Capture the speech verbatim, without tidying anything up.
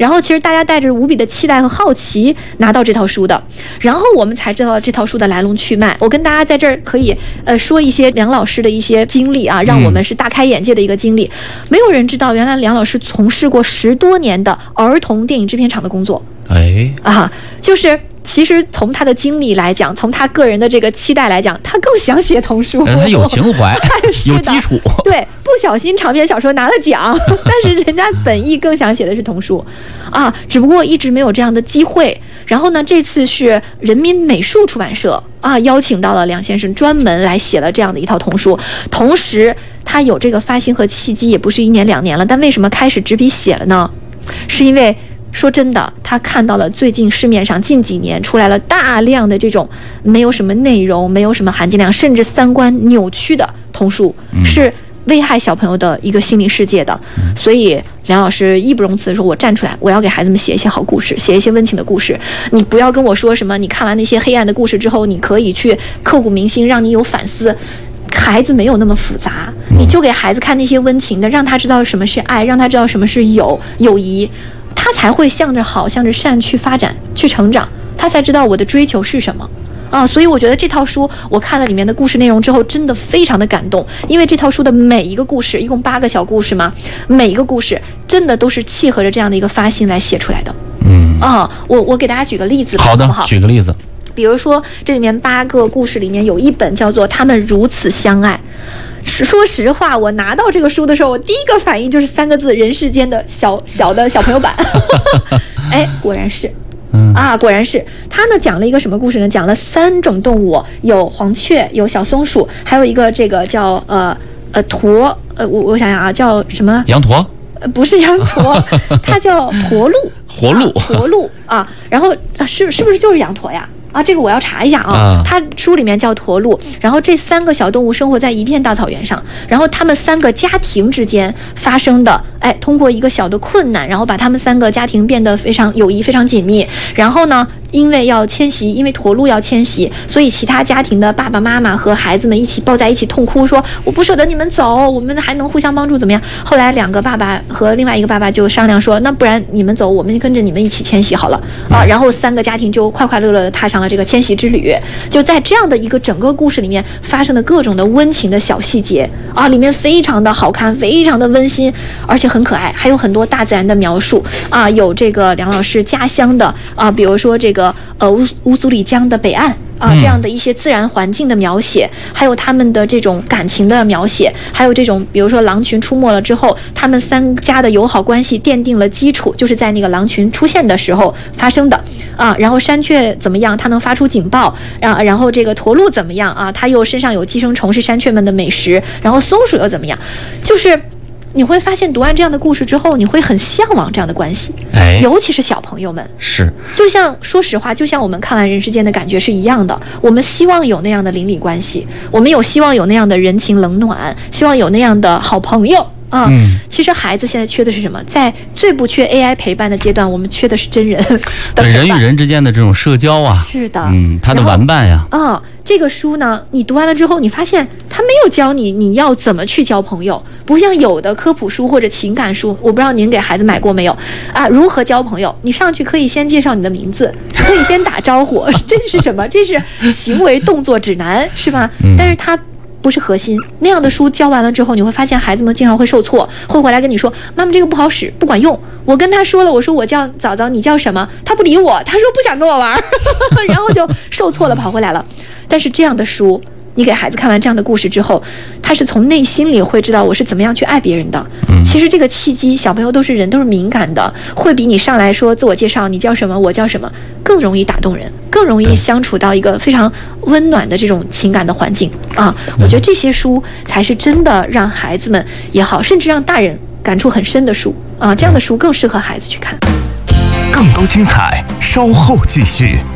然后其实大家带着无比的期待和好奇拿到这套书的，然后我们才知道这套书的来龙去脉。我跟大家在这儿可以呃说一些梁老师的一些经历啊，让我们是大开眼界的一个经历。嗯、没有人知道，原来梁老师从事过十多年的儿童电影制片厂的工作。 哎啊，就是其实从他的经历来讲，从他个人的这个期待来讲，他更想写童书， 他有情怀，有基础。 对，不小心长篇小说拿了奖，但是人家本意更想写的是童书啊，只不过一直没有这样的机会。然后呢，这次是人民美术出版社啊邀请到了梁先生，专门来写了这样的一套童书。同时，他有这个发心和契机，也不是一年两年了。但为什么开始执笔写了呢？是因为说真的，他看到了最近市面上近几年出来了大量的这种没有什么内容、没有什么含金量，甚至三观扭曲的童书，嗯、是危害小朋友的一个心理世界的。嗯、所以梁老师义不容辞地说，我站出来，我要给孩子们写一些好故事，写一些温情的故事。你不要跟我说什么，你看完那些黑暗的故事之后，你可以去刻骨铭心，让你有反思。孩子没有那么复杂，你就给孩子看那些温情的，让他知道什么是爱，让他知道什么是友友谊，他才会向着好、向着善去发展、去成长，他才知道我的追求是什么啊！所以我觉得这套书，我看了里面的故事内容之后，真的非常的感动，因为这套书的每一个故事，一共八个小故事嘛，每一个故事真的都是契合着这样的一个发心来写出来的。嗯啊，我我给大家举个例子吧， 好的， 好不好？ 举个例子。 比如说，这里面八个故事里面有一本叫做《他们如此相爱》。说实话，我拿到这个书的时候，我第一个反应就是三个字：人世间的小小的小朋友版。哎，果然是。啊，果然是。他呢讲了一个什么故事呢？讲了三种动物，有黄雀，有小松鼠，还有一个这个叫呃呃驼，呃我我想想啊，叫什么？ 羊驼？ 呃，不是羊驼，它叫驼鹿。 活鹿。 啊、驼鹿啊，然后啊是是不是就是羊驼呀？啊，这个我要查一下啊。它书里面叫驼鹿，然后这三个小动物生活在一片大草原上，然后他们三个家庭之间发生的，哎，通过一个小的困难，然后把他们三个家庭变得非常友谊非常紧密。然后呢，因为要迁徙，因为驼鹿要迁徙，所以其他家庭的爸爸妈妈和孩子们一起抱在一起痛哭，说我不舍得你们走，我们还能互相帮助怎么样？后来两个爸爸和另外一个爸爸就商量说，那不然你们走，我们跟着你们一起迁徙好了啊。然后三个家庭就快快乐乐的踏上了这个迁徙之旅。就在这样的一个整个故事里面发生的各种的温情的小细节啊，里面非常的好看，非常的温馨，而且很可爱，还有很多大自然的描述啊，有这个梁老师家乡的啊，比如说这个呃乌乌苏里江的北岸啊，这样的一些自然环境的描写，还有他们的这种感情的描写，还有这种比如说狼群出没了之后，他们三家的友好关系奠定了基础，就是在那个狼群出现的时候发生的啊。然后山雀怎么样，它能发出警报啊，然后这个驼鹿怎么样啊，它又身上有寄生虫是山雀们的美食，然后松鼠又怎么样，就是你会发现读完这样的故事之后，你会很向往这样的关系， 哎， 尤其是小朋友们， 是， 就像说实话，就像我们看完《人世间》的感觉是一样的。我们希望有那样的邻里关系，我们有希望有那样的人情冷暖，希望有那样的好朋友啊。嗯，其实孩子现在缺的是什么？在最不缺 A I 陪伴的阶段，我们缺的是真人的人与人之间的这种社交啊。 是的， 嗯，他的玩伴呀。 啊、嗯，这个书呢，你读完了之后，你发现他没有教你你要怎么去交朋友，不像有的科普书或者情感书，我不知道您给孩子买过没有啊？如何交朋友？你上去可以先介绍你的名字，可以先打招呼，这是什么？这是行为动作指南，是吧？嗯、但是他不是核心。那样的书教完了之后，你会发现孩子们经常会受挫，会回来跟你说：“妈妈，这个不好使，不管用。”我跟他说了，我说我叫早早，你叫什么？他不理我，他说不想跟我玩，然后就受挫了，跑回来了。但是这样的书，你给孩子看完这样的故事之后，他是从内心里会知道我是怎么样去爱别人的。嗯，其实这个契机，小朋友都是人，都是敏感的，会比你上来说自我介绍，你叫什么，我叫什么，更容易打动人，更容易相处到一个非常温暖的这种情感的环境啊。我觉得这些书才是真的让孩子们也好，甚至让大人感触很深的书啊。这样的书更适合孩子去看。 更多精彩，稍后继续。